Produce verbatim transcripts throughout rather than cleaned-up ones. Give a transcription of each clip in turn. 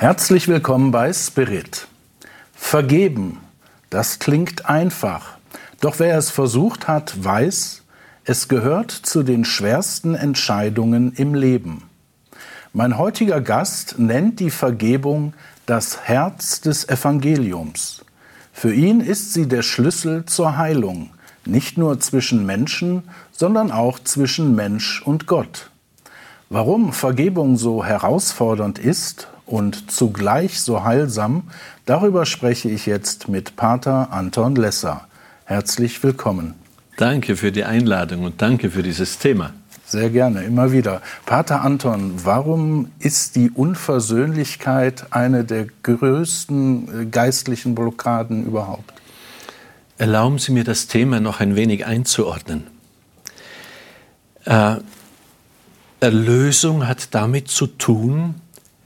Herzlich willkommen bei Spirit. Vergeben, das klingt einfach. Doch wer es versucht hat, weiß, es gehört zu den schwersten Entscheidungen im Leben. Mein heutiger Gast nennt die Vergebung das Herz des Evangeliums. Für ihn ist sie der Schlüssel zur Heilung, nicht nur zwischen Menschen, sondern auch zwischen Mensch und Gott. Warum Vergebung so herausfordernd ist und zugleich so heilsam, darüber spreche ich jetzt mit Pater Anton Lesser. Herzlich willkommen. Danke für die Einladung und danke für dieses Thema. Sehr gerne, immer wieder. Pater Anton, warum ist die Unversöhnlichkeit eine der größten geistlichen Blockaden überhaupt? Erlauben Sie mir, das Thema noch ein wenig einzuordnen. Äh, Erlösung hat damit zu tun,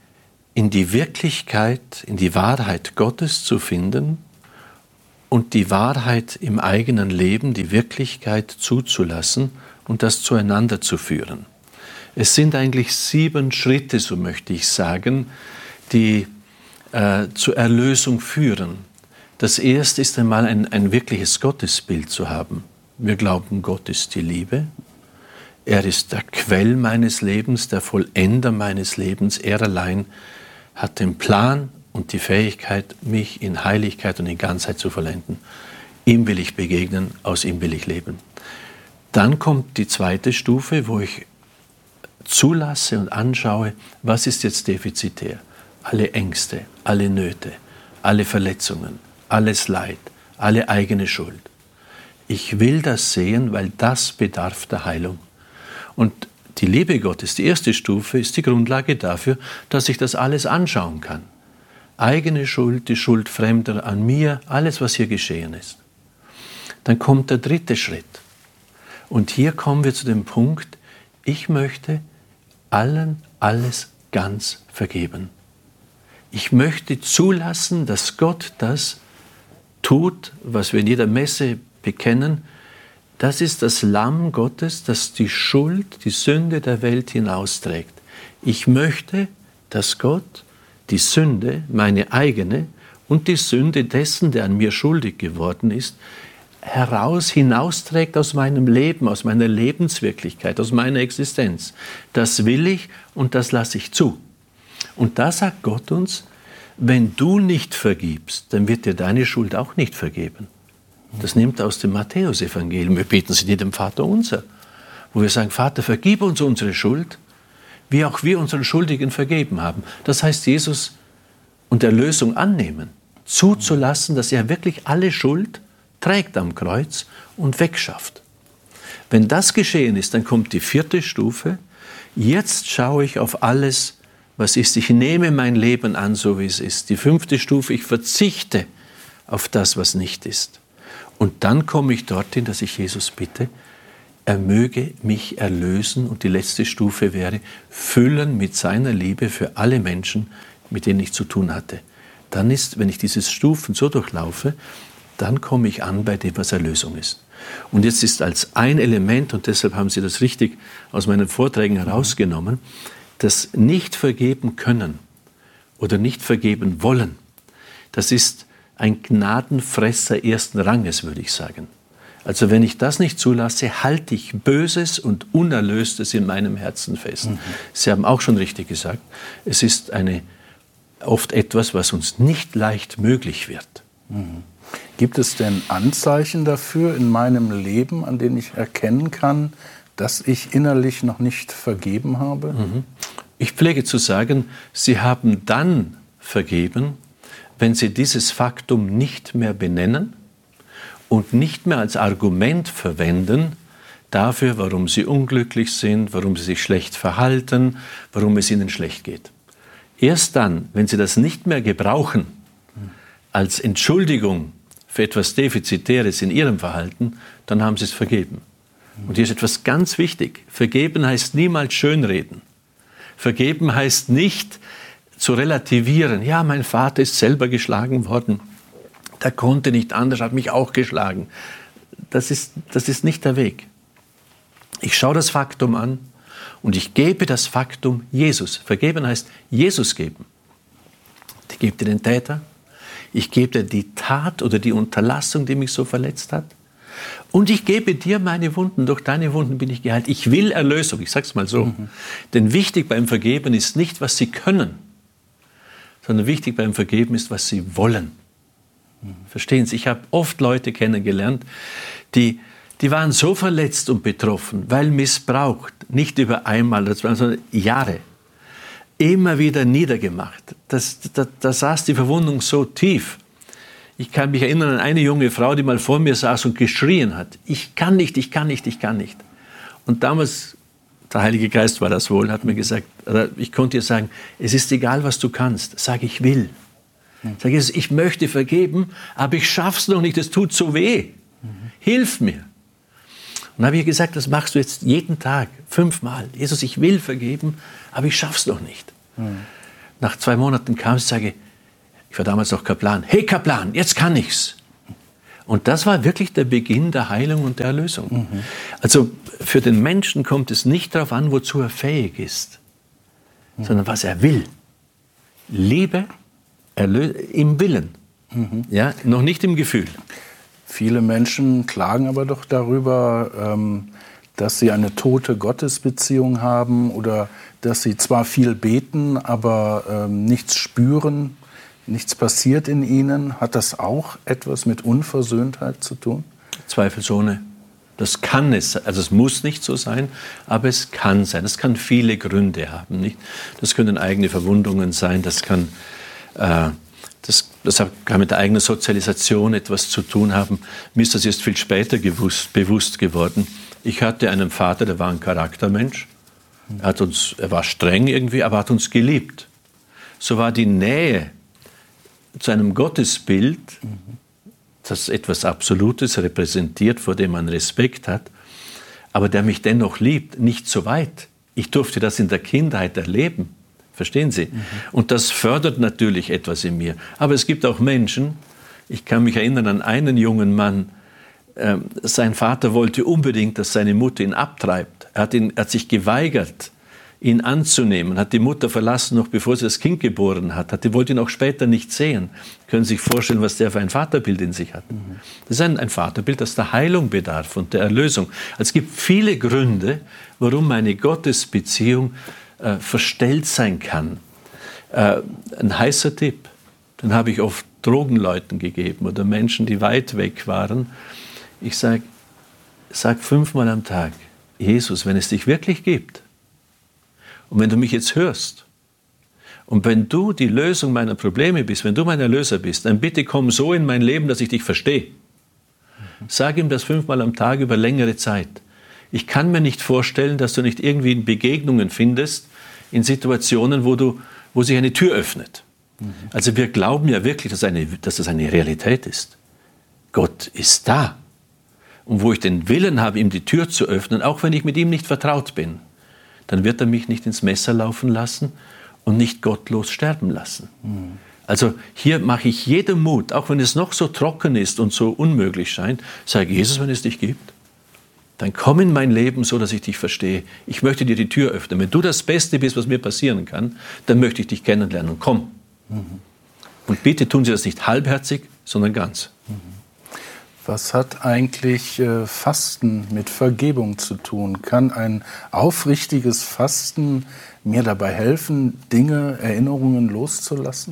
in die Wirklichkeit, in die Wahrheit Gottes zu finden und die Wahrheit im eigenen Leben, die Wirklichkeit zuzulassen und das zueinander zu führen. Es sind eigentlich sieben Schritte, so möchte ich sagen, die äh, zur Erlösung führen. Das erste ist einmal ein, ein wirkliches Gottesbild zu haben. Wir glauben, Gott ist die Liebe. Er ist der Quell meines Lebens, der Vollender meines Lebens. Er allein hat den Plan und die Fähigkeit, mich in Heiligkeit und in Ganzheit zu vollenden. Ihm will ich begegnen, aus ihm will ich leben. Dann kommt die zweite Stufe, wo ich zulasse und anschaue, was ist jetzt defizitär? Alle Ängste, alle Nöte, alle Verletzungen, alles Leid, alle eigene Schuld. Ich will das sehen, weil das bedarf der Heilung. Und die Liebe Gottes, die erste Stufe, ist die Grundlage dafür, dass ich das alles anschauen kann. Eigene Schuld, die Schuld Fremder an mir, alles, was hier geschehen ist. Dann kommt der dritte Schritt. Und hier kommen wir zu dem Punkt, ich möchte allen alles ganz vergeben. Ich möchte zulassen, dass Gott das tut, was wir in jeder Messe bekennen. Das ist das Lamm Gottes, das die Schuld, die Sünde der Welt hinausträgt. Ich möchte, dass Gott die Sünde, meine eigene, und die Sünde dessen, der an mir schuldig geworden ist, heraus, hinausträgt aus meinem Leben, aus meiner Lebenswirklichkeit, aus meiner Existenz. Das will ich und das lasse ich zu. Und da sagt Gott uns, wenn du nicht vergibst, dann wird dir deine Schuld auch nicht vergeben. Das nimmt aus dem Matthäus-Evangelium. Wir beten sie dir dem Vater unser, wo wir sagen, Vater, vergib uns unsere Schuld, wie auch wir unseren Schuldigen vergeben haben. Das heißt, Jesus und Erlösung annehmen, zuzulassen, dass er wirklich alle Schuld trägt am Kreuz und wegschafft. Wenn das geschehen ist, dann kommt die vierte Stufe. Jetzt schaue ich auf alles, was ist. Ich nehme mein Leben an, so wie es ist. Die fünfte Stufe, ich verzichte auf das, was nicht ist. Und dann komme ich dorthin, dass ich Jesus bitte, er möge mich erlösen. Und die letzte Stufe wäre, füllen mit seiner Liebe für alle Menschen, mit denen ich zu tun hatte. Dann ist, wenn ich diese Stufen so durchlaufe, dann komme ich an bei dem, was Erlösung ist. Und jetzt ist als ein Element, und deshalb haben Sie das richtig aus meinen Vorträgen herausgenommen, das nicht vergeben können oder nicht vergeben wollen, das ist ein Gnadenfresser ersten Ranges, würde ich sagen. Also wenn ich das nicht zulasse, halte ich Böses und Unerlöstes in meinem Herzen fest. Mhm. Sie haben auch schon richtig gesagt, es ist eine, oft etwas, was uns nicht leicht möglich wird. Mhm. Gibt es denn Anzeichen dafür in meinem Leben, an denen ich erkennen kann, dass ich innerlich noch nicht vergeben habe? Mhm. Ich pflege zu sagen, Sie haben dann vergeben, wenn Sie dieses Faktum nicht mehr benennen und nicht mehr als Argument verwenden dafür, warum Sie unglücklich sind, warum Sie sich schlecht verhalten, warum es Ihnen schlecht geht. Erst dann, wenn Sie das nicht mehr gebrauchen als Entschuldigung für etwas Defizitäres in Ihrem Verhalten, dann haben Sie es vergeben. Und hier ist etwas ganz wichtig. Vergeben heißt niemals schönreden. Vergeben heißt nicht zu relativieren. Ja, mein Vater ist selber geschlagen worden. Der konnte nicht anders, hat mich auch geschlagen. Das ist, das ist nicht der Weg. Ich schaue das Faktum an und ich gebe das Faktum Jesus. Vergeben heißt Jesus geben. Ich gebe dir den Täter, ich gebe dir die Tat oder die Unterlassung, die mich so verletzt hat. Und ich gebe dir meine Wunden, durch deine Wunden bin ich geheilt. Ich will Erlösung, ich sage es mal so. Mhm. Denn wichtig beim Vergeben ist nicht, was sie können, sondern wichtig beim Vergeben ist, was sie wollen. Mhm. Verstehen Sie, ich habe oft Leute kennengelernt, die, die waren so verletzt und betroffen, weil missbraucht, nicht über einmal, sondern Jahre, immer wieder niedergemacht. Das, da, da saß die Verwundung so tief. Ich kann mich erinnern an eine junge Frau, die mal vor mir saß und geschrien hat. Ich kann nicht, ich kann nicht, ich kann nicht. Und damals, der Heilige Geist war das wohl, hat mir gesagt, ich konnte ihr sagen, es ist egal, was du kannst. Sag, ich will. Sag, ich möchte vergeben, aber ich schaff's noch nicht, es tut so weh. Hilf mir. Und habe ich gesagt, das machst du jetzt jeden Tag, fünfmal. Jesus, ich will vergeben, aber ich schaff's noch nicht. Mhm. Nach zwei Monaten kam sie und sage, ich war damals noch Kaplan, hey Kaplan, jetzt kann ich's. Und das war wirklich der Beginn der Heilung und der Erlösung. Mhm. Also für den Menschen kommt es nicht darauf an, wozu er fähig ist, mhm. sondern was er will. Liebe Erlö- im Willen, mhm. ja, noch nicht im Gefühl. Viele Menschen klagen aber doch darüber, ähm, dass sie eine tote Gottesbeziehung haben oder dass sie zwar viel beten, aber ähm, nichts spüren, nichts passiert in ihnen. Hat das auch etwas mit Unversöhntheit zu tun? Zweifelsohne. Das kann es, also es muss nicht so sein, aber es kann sein. Es kann viele Gründe haben, nicht? Das können eigene Verwundungen sein, das kann... Äh, Das, das kann mit der eigenen Sozialisation etwas zu tun haben. Mir ist das erst viel später gewusst, bewusst geworden. Ich hatte einen Vater, der war ein Charaktermensch. Er, hat uns, er war streng irgendwie, aber hat uns geliebt. So war die Nähe zu einem Gottesbild, das etwas Absolutes repräsentiert, vor dem man Respekt hat, aber der mich dennoch liebt, nicht so weit. Ich durfte das in der Kindheit erleben. Verstehen Sie? Mhm. Und das fördert natürlich etwas in mir. Aber es gibt auch Menschen, ich kann mich erinnern an einen jungen Mann, äh, sein Vater wollte unbedingt, dass seine Mutter ihn abtreibt. Er hat, ihn, er hat sich geweigert, ihn anzunehmen, hat die Mutter verlassen, noch bevor sie das Kind geboren hat. hat die wollte ihn auch später nicht sehen. Können Sie sich vorstellen, was der für ein Vaterbild in sich hat? Mhm. Das ist ein, ein Vaterbild, das der Heilung bedarf und der Erlösung. Also es gibt viele Gründe, warum eine Gottesbeziehung Äh, verstellt sein kann. Äh, ein heißer Tipp, den habe ich oft Drogenleuten gegeben oder Menschen, die weit weg waren. Ich sage, sag fünfmal am Tag, Jesus, wenn es dich wirklich gibt und wenn du mich jetzt hörst und wenn du die Lösung meiner Probleme bist, wenn du mein Erlöser bist, dann bitte komm so in mein Leben, dass ich dich verstehe. Mhm. Sag ihm das fünfmal am Tag über längere Zeit. Ich kann mir nicht vorstellen, dass du nicht irgendwie Begegnungen findest, in Situationen, wo, du, wo sich eine Tür öffnet. Mhm. Also wir glauben ja wirklich, dass, eine, dass das eine Realität ist. Gott ist da. Und wo ich den Willen habe, ihm die Tür zu öffnen, auch wenn ich mit ihm nicht vertraut bin, dann wird er mich nicht ins Messer laufen lassen und nicht gottlos sterben lassen. Mhm. Also hier mache ich jedem Mut, auch wenn es noch so trocken ist und so unmöglich scheint, sage Jesus, wenn es dich gibt, dann komm in mein Leben so, dass ich dich verstehe. Ich möchte dir die Tür öffnen. Wenn du das Beste bist, was mir passieren kann, dann möchte ich dich kennenlernen. Komm. Mhm. Und bitte tun Sie das nicht halbherzig, sondern ganz. Mhm. Was hat eigentlich äh, Fasten mit Vergebung zu tun? Kann ein aufrichtiges Fasten mir dabei helfen, Dinge, Erinnerungen loszulassen?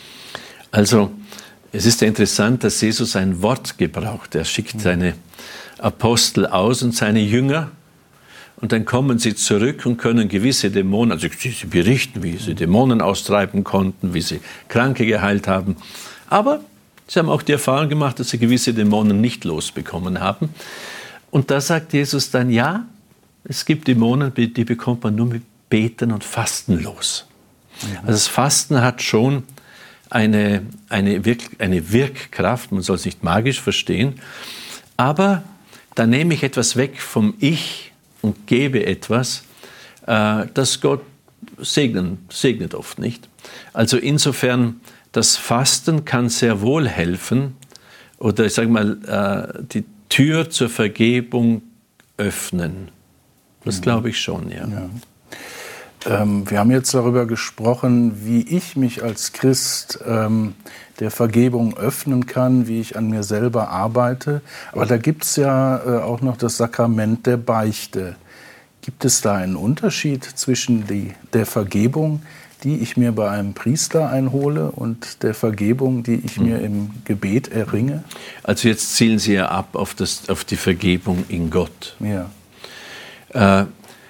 Also, es ist ja interessant, dass Jesus ein Wort gebraucht. Er schickt seine Apostel aus und seine Jünger und dann kommen sie zurück und können gewisse Dämonen, also sie berichten, wie sie Dämonen austreiben konnten, wie sie Kranke geheilt haben, aber sie haben auch die Erfahrung gemacht, dass sie gewisse Dämonen nicht losbekommen haben. Und da sagt Jesus dann, ja, es gibt Dämonen, die bekommt man nur mit Beten und Fasten los. Mhm. Also das Fasten hat schon eine, eine, Wirk, eine Wirkkraft, man soll es nicht magisch verstehen, aber da nehme ich etwas weg vom Ich und gebe etwas, äh, das Gott segnen, segnet oft nicht. Also insofern, das Fasten kann sehr wohl helfen oder ich sage mal, äh, die Tür zur Vergebung öffnen. Das glaube ich schon, ja. ja. Ähm, wir haben jetzt darüber gesprochen, wie ich mich als Christ ähm, der Vergebung öffnen kann, wie ich an mir selber arbeite. Aber da gibt es ja äh, auch noch das Sakrament der Beichte. Gibt es da einen Unterschied zwischen die, der Vergebung, die ich mir bei einem Priester einhole, und der Vergebung, die ich mir im Gebet erringe? Also jetzt zielen Sie ja ab auf, das, auf die Vergebung in Gott. Ja. Äh,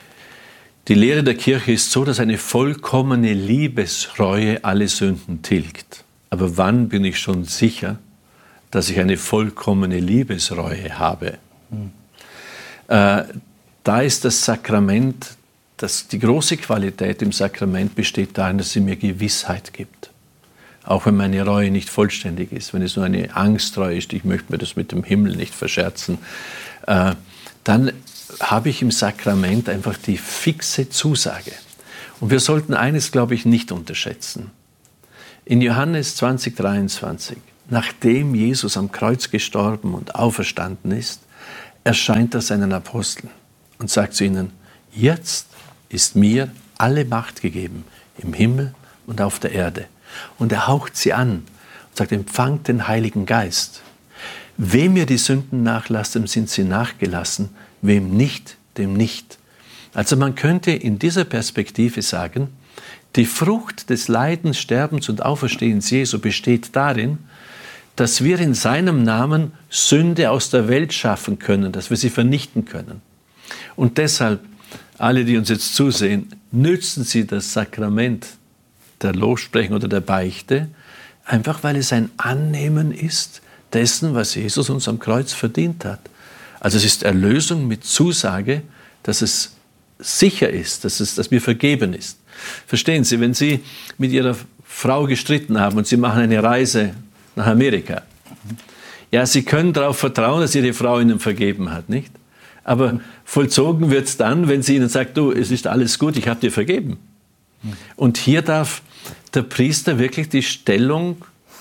die Lehre der Kirche ist so, dass eine vollkommene Liebesreue alle Sünden tilgt. Aber wann bin ich schon sicher, dass ich eine vollkommene Liebesreue habe? Hm. Äh, da ist das Sakrament, das, die große Qualität im Sakrament besteht darin, dass sie mir Gewissheit gibt. Auch wenn meine Reue nicht vollständig ist, wenn es nur eine Angstreue ist, ich möchte mir das mit dem Himmel nicht verscherzen, äh, dann habe ich im Sakrament einfach die fixe Zusage. Und wir sollten eines, glaube ich, nicht unterschätzen. In Johannes zwanzig dreiundzwanzig, nachdem Jesus am Kreuz gestorben und auferstanden ist, erscheint er seinen Aposteln und sagt zu ihnen: Jetzt ist mir alle Macht gegeben, im Himmel und auf der Erde. Und er haucht sie an und sagt: Empfangt den Heiligen Geist. Wem ihr die Sünden nachlasst, dem sind sie nachgelassen, wem nicht, dem nicht. Also man könnte in dieser Perspektive sagen, die Frucht des Leidens, Sterbens und Auferstehens Jesu besteht darin, dass wir in seinem Namen Sünde aus der Welt schaffen können, dass wir sie vernichten können. Und deshalb, alle, die uns jetzt zusehen, nützen Sie das Sakrament der Lossprechung oder der Beichte, einfach weil es ein Annehmen ist dessen, was Jesus uns am Kreuz verdient hat. Also es ist Erlösung mit Zusage, dass es sicher ist, dass, es, dass mir vergeben ist. Verstehen Sie, wenn Sie mit Ihrer Frau gestritten haben und Sie machen eine Reise nach Amerika, ja, Sie können darauf vertrauen, dass Ihre Frau Ihnen vergeben hat, nicht? Aber vollzogen wird es dann, wenn sie Ihnen sagt: Du, es ist alles gut, ich habe dir vergeben. Und hier darf der Priester wirklich die Stellung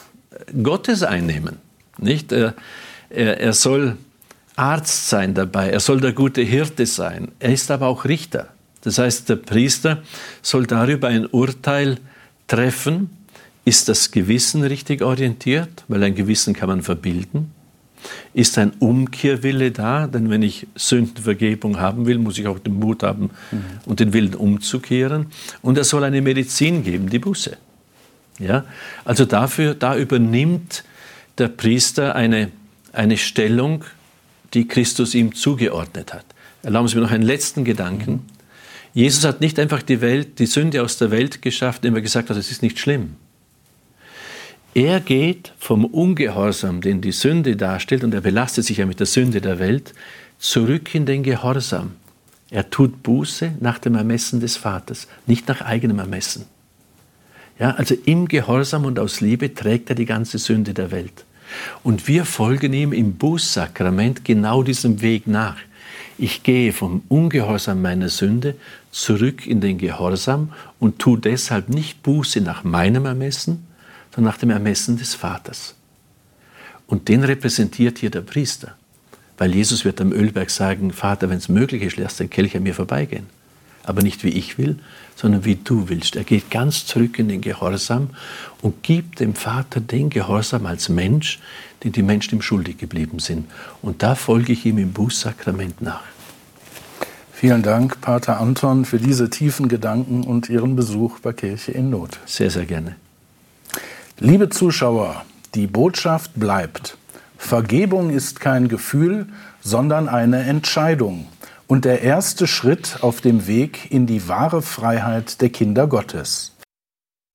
Gottes einnehmen, nicht? Er, er, er soll Arzt sein dabei, er soll der gute Hirte sein, er ist aber auch Richter. Das heißt, der Priester soll darüber ein Urteil treffen: Ist das Gewissen richtig orientiert? Weil ein Gewissen kann man verbilden. Ist ein Umkehrwille da? Denn wenn ich Sündenvergebung haben will, muss ich auch den Mut haben mhm. und den Willen umzukehren. Und er soll eine Medizin geben, die Buße. Ja? Also dafür, da übernimmt der Priester eine, eine Stellung, die Christus ihm zugeordnet hat. Erlauben Sie mir noch einen letzten Gedanken. Mhm. Jesus hat nicht einfach die Welt, die Sünde aus der Welt geschafft, indem er gesagt hat, es ist nicht schlimm. Er geht vom Ungehorsam, den die Sünde darstellt, und er belastet sich ja mit der Sünde der Welt, zurück in den Gehorsam. Er tut Buße nach dem Ermessen des Vaters, nicht nach eigenem Ermessen. Ja, also im Gehorsam und aus Liebe trägt er die ganze Sünde der Welt. Und wir folgen ihm im Bußsakrament genau diesem Weg nach. Ich gehe vom Ungehorsam meiner Sünde zurück in den Gehorsam und tue deshalb nicht Buße nach meinem Ermessen, sondern nach dem Ermessen des Vaters. Und den repräsentiert hier der Priester. Weil Jesus wird am Ölberg sagen: Vater, wenn es möglich ist, lass den Kelch an mir vorbeigehen. Aber nicht wie ich will, sondern wie du willst. Er geht ganz zurück in den Gehorsam und gibt dem Vater den Gehorsam als Mensch, den die Menschen ihm schuldig geblieben sind. Und da folge ich ihm im Bußsakrament nach. Vielen Dank, Pater Anton, für diese tiefen Gedanken und Ihren Besuch bei Kirche in Not. Sehr, sehr gerne. Liebe Zuschauer, die Botschaft bleibt: Vergebung ist kein Gefühl, sondern eine Entscheidung und der erste Schritt auf dem Weg in die wahre Freiheit der Kinder Gottes.